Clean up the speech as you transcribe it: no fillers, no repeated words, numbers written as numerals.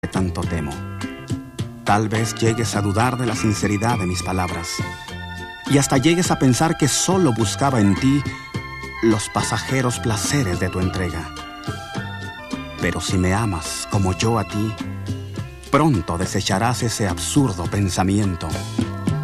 que tanto temo. Tal vez llegues a dudar de la sinceridad de mis palabras y hasta llegues a pensar que solo buscaba en ti los pasajeros placeres de tu entrega. Pero si me amas como yo a ti, pronto desecharás ese absurdo pensamiento.